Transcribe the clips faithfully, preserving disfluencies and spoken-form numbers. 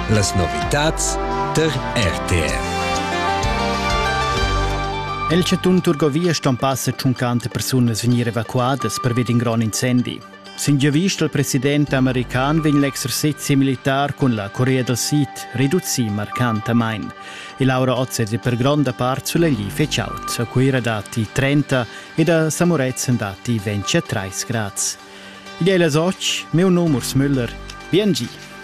Las novitats der R T R. El Chatun Turgovia ston passa cinquanta persunas venir evacuadas per ved un gran incendi. Sin già visto il presidente american vegn l'exercizio militar con la Corea del Sud riduzzi marcantamain. E Laura Ozzesi per grande parte sulle gli feciaut, a cui era dati trenta e da Samurez dati ventitré gradi. Gli è la soc, meu nome Urs Müller, B N G.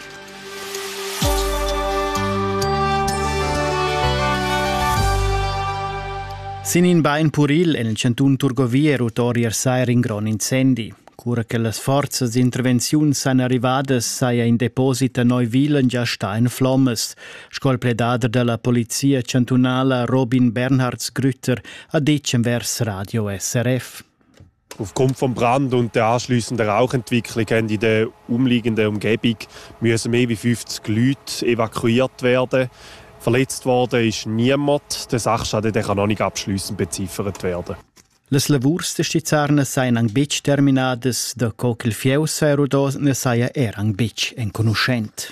Sin in bain puril en il Cantun Turgovia rotori arsair in gran incendi. Cura che le forze di intervenzione sono arrivate sai in deposito a Neuville già sta in flammes. Scol predader della polizia cantonale Robin Bernhards Grütter ha detto vers Radio S R F. Aufgrund vom Brand und der anschliessenden Rauchentwicklung in der umliegenden Umgebung müssen mehr als fünfzig Leute evakuiert werden. Verletzt worden ist niemand. Der Sachschaden kann noch nicht abschliessend beziffert werden. Les lavurs de stizzarna sain ang bitch terminades, da co che il fieus aerodos ne saia er ang bitch en conoscent.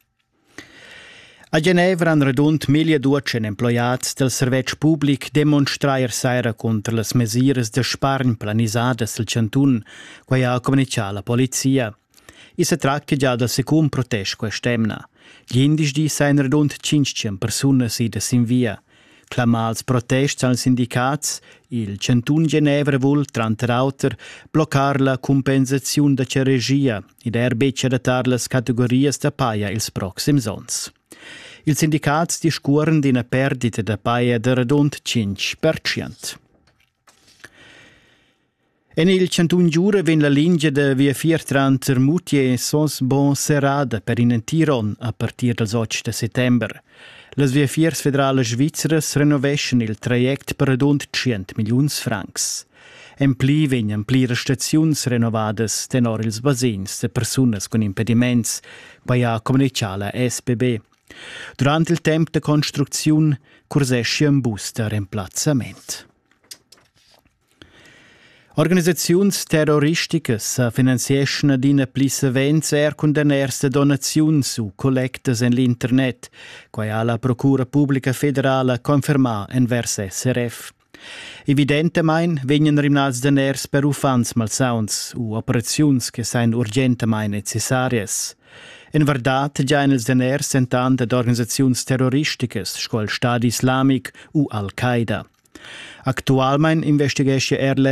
A Ginevra han redund mille duecent employats del servetg public demonstrair saira contra las mesires de spargn planisades del Cantun, quai ha comunicia la polizia. I se tracca già del secund protest quest'emna. Gli indici sain redund cinquecento persunas i de sin via. Clamals protest als sindicats, il Cantun Ginevra vul, trant rauter, bloccar la compensazione da ceregia ed er becce datar las categorias da paia ils proxims ons. Il sindicats discuoren d'ina perdita da paia de redund cinque per cento. En il Cantun Giura ven la linea de via viertranta Moutier sos bon serada per in Tiron a partir del otto de settember. Las via fiers federales svizzeras renoveschen il traject per redund cent milions francs. En pli vegnan pli staziuns renovades tenor ils basins de personas con impediments, quai ha comunicia la S B B. Durant il temp de construcziun cursesce un bus de reemplazzament. Organisaziuns terroristicas finanzieschen adina plissavenza er condaners de donaziuns su collectas en l'internet, quai ha la Procura Pubblica Federale conferma en vers S R F. Evidentamain vegnan rimnals deners per ufans malsauns u operaziuns che sain urgentamain necessarias. In verdad, già in els deners sentant ad organisaziuns terroristicas, scuol Stad Islamic u Al-Qaeda. Actualmein investigesce er